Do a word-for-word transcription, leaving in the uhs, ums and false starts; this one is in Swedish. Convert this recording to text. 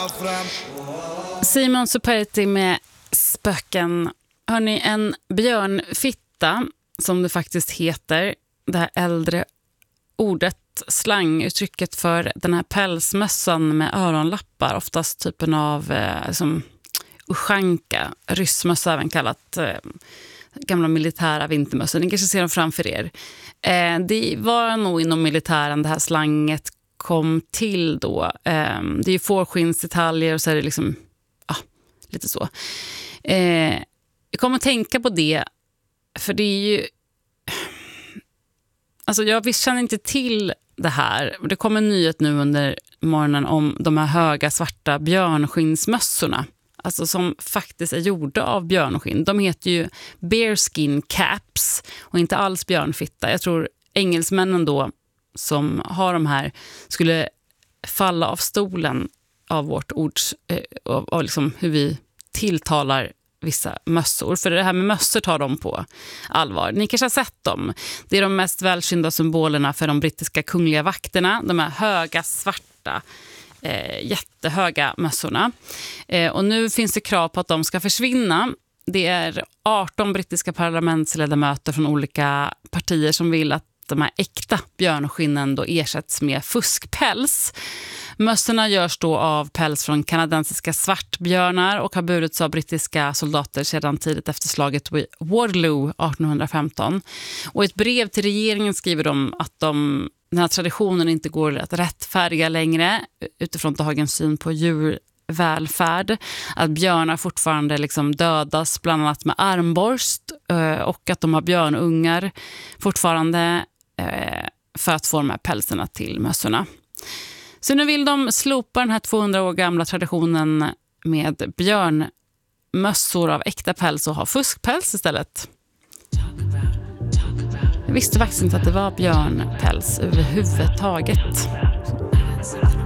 Simon Superetti med Spöken. Hörrni, en björnfitta, som det faktiskt heter, det här äldre ordet, slanguttrycket för den här pälsmössan med öronlappar, oftast typen av eh, som ushanka, ryssmössa även kallat, eh, gamla militära vintermössor. Ni kanske ser dem framför er. Eh, det var nog inom militären det här slanget kom till då. Eh, det är ju fårskinnsdetaljer och så är det liksom ah, lite så. Eh, jag kommer att tänka på det, för det är ju alltså jag visst känner inte till det här. Det kom en nyhet nu under morgonen om de här höga svarta björnskinnsmössorna. Alltså som faktiskt är gjorda av björnskinn. De heter ju bearskin caps och inte alls björnfitta. Jag tror engelsmännen då som har de här skulle falla av stolen av vårt ord, eh, av, av liksom hur vi tilltalar vissa mössor. För det här med mössor tar de på allvar. Ni kanske har sett dem. Det är de mest välkända symbolerna för de brittiska kungliga vakterna. De här höga, svarta, eh, jättehöga mössorna. Eh, och nu finns det krav på att de ska försvinna. Det är arton brittiska parlamentsledamöter från olika partier som vill att de här äkta björnskinnen då ersätts med fuskpäls. Mössorna görs då av päls från kanadensiska svartbjörnar och har burits av brittiska soldater sedan tidigt efter slaget vid Waterloo arton femton. Och i ett brev till regeringen skriver de att de, den här traditionen inte går att rättfärdiga längre utifrån dagens syn på djurvälfärd. Att björnar fortfarande liksom dödas bland annat med armborst och att de har björnungar fortfarande för att få de här pälserna till mössorna. Så nu vill de slopa den här tvåhundra år gamla traditionen med björnmössor av äkta päls och ha fuskpäls istället. Jag visste faktiskt inte att det var björnpäls överhuvudtaget.